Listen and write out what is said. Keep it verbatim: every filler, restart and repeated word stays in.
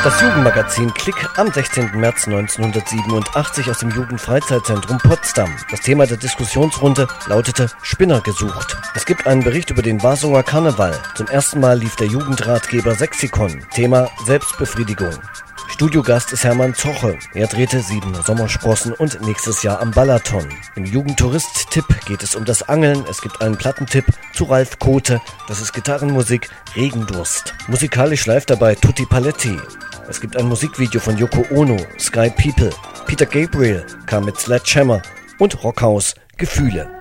Das Jugendmagazin Klick am sechzehnten März neunzehnhundertsiebenundachtzig aus dem Jugendfreizeitzentrum Potsdam. Das Thema der Diskussionsrunde lautete Spinner gesucht. Es gibt einen Bericht über den Warsunger Karneval. Zum ersten Mal lief der Jugendratgeber Sexikon. Thema Selbstbefriedigung. Studiogast ist Hermann Zoche. Er drehte Sieben Sommersprossen und Nächstes Jahr am Balaton. Im Jugendtourist-Tipp geht es um das Angeln. Es gibt einen Plattentipp zu Ralf Kote. Das ist Gitarrenmusik, Regendurst. Musikalisch live dabei Tutti Paletti. Es gibt ein Musikvideo von Yoko Ono, Sky People. Peter Gabriel kam mit Sledgehammer und Rockhaus Gefühle.